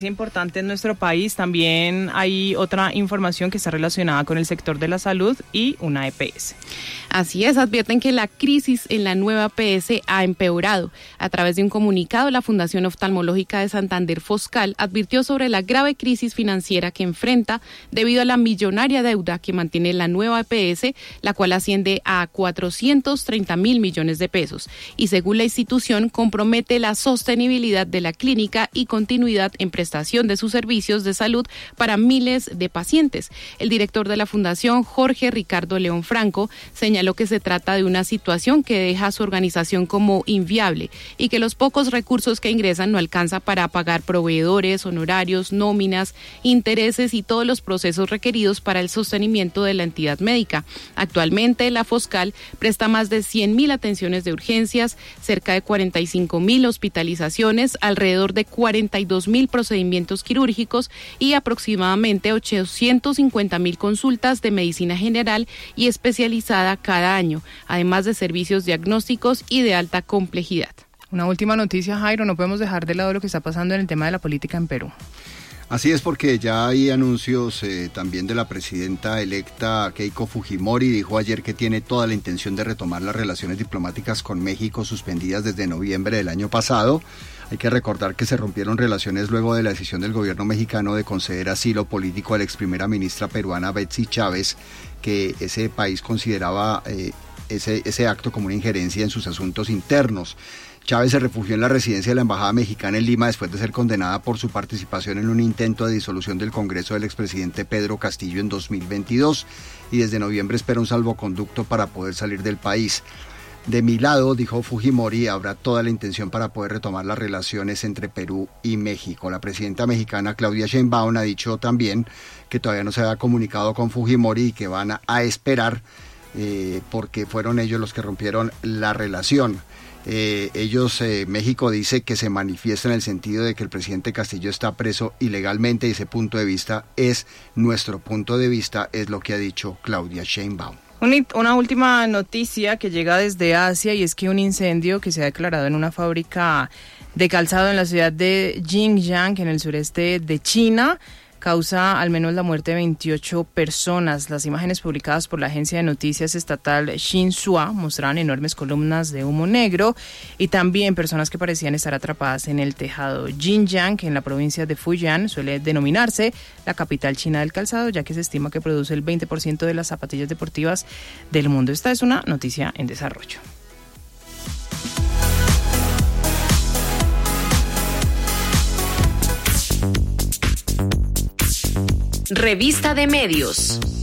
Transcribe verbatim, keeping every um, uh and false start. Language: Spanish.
Importante en nuestro país. También hay otra información que está relacionada con el sector de la salud y una E P S. Así es, advierten que la crisis en la nueva E P S ha empeorado. A través de un comunicado, la Fundación Oftalmológica de Santander, Foscal, advirtió sobre la grave crisis financiera que enfrenta debido a la millonaria deuda que mantiene la nueva E P S, la cual asciende a cuatrocientos treinta mil millones de pesos. Y según la institución, compromete la sostenibilidad de la clínica y continuidad en prestación de sus servicios de salud para miles de pacientes. El director de la fundación, Jorge Ricardo León Franco, señaló que se trata de una situación que deja a su organización como inviable y que los pocos recursos que ingresan no alcanza para pagar proveedores, honorarios, nóminas, intereses y todos los procesos requeridos para el sostenimiento de la entidad médica. Actualmente, la Foscal presta más de cien mil atenciones de urgencias, cerca de cuarenta y cinco mil hospitalizaciones, alrededor de cuarenta y dos mil procedimientos quirúrgicos y aproximadamente ochocientos cincuenta mil consultas de medicina general y especializada cada año, además de servicios diagnósticos y de alta complejidad. Una última noticia, Jairo, no podemos dejar de lado lo que está pasando en el tema de la política en Perú. Así es, porque ya hay anuncios eh, también de la presidenta electa Keiko Fujimori. Dijo ayer que tiene toda la intención de retomar las relaciones diplomáticas con México suspendidas desde noviembre del año pasado. Hay que recordar que se rompieron relaciones luego de la decisión del gobierno mexicano de conceder asilo político a la ex primera ministra peruana Betsy Chávez, que ese país consideraba eh, ese, ese acto como una injerencia en sus asuntos internos. Chávez se refugió en la residencia de la Embajada Mexicana en Lima después de ser condenada por su participación en un intento de disolución del Congreso del expresidente Pedro Castillo en dos mil veintidós y desde noviembre espera un salvoconducto para poder salir del país. De mi lado, dijo Fujimori, habrá toda la intención para poder retomar las relaciones entre Perú y México. La presidenta mexicana Claudia Sheinbaum ha dicho también que todavía no se había comunicado con Fujimori y que van a, a esperar eh, porque fueron ellos los que rompieron la relación. Eh, ellos, eh, México dice que se manifiesta en el sentido de que el presidente Castillo está preso ilegalmente y ese punto de vista es nuestro punto de vista, es lo que ha dicho Claudia Sheinbaum. Una última noticia que llega desde Asia y es que un incendio que se ha declarado en una fábrica de calzado en la ciudad de Xinjiang, en el sureste de China, causa al menos la muerte de veintiocho personas. Las imágenes publicadas por la agencia de noticias estatal Xinhua mostraban enormes columnas de humo negro y también personas que parecían estar atrapadas en el tejado. Xinjiang, en la provincia de Fujian, suele denominarse la capital china del calzado, ya que se estima que produce el veinte por ciento de las zapatillas deportivas del mundo. Esta es una noticia en desarrollo. Revista de Medios.